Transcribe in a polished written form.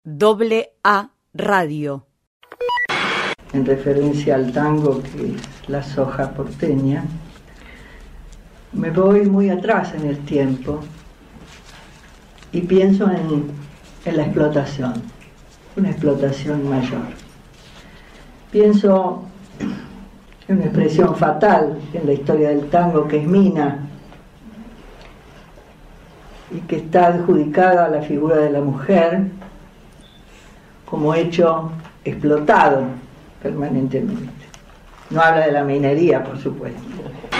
AA Radio. En referencia al tango, que es la soja porteña, me voy muy atrás en el tiempo y pienso en la explotación, una explotación mayor. Pienso en una expresión fatal en la historia del tango, que es mina, y que está adjudicada a la figura de la mujer como hecho explotado permanentemente. No habla de la minería, por supuesto.